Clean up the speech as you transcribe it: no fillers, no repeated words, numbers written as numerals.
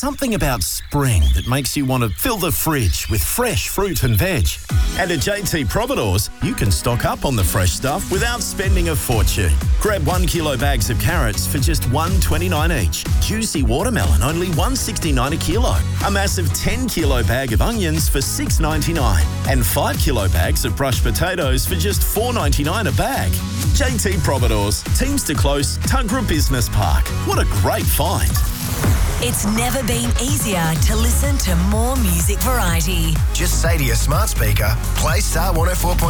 something about spring that makes you want to fill the fridge with fresh fruit and veg. And at JT Providores, you can stock up on the fresh stuff without spending a fortune. Grab 1 kilo bags of carrots for just $1.29 each. Juicy watermelon, only $1.69 a kilo. A massive 10 kilo bag of onions for $6.99. And 5 kilo bags of brushed potatoes for just $4.99 a bag. JT Providores, Teamster Close, Tuggerah Business Park. What a great find. It's never been easier to listen to more music variety. Just say to your smart speaker, play Star 104.9.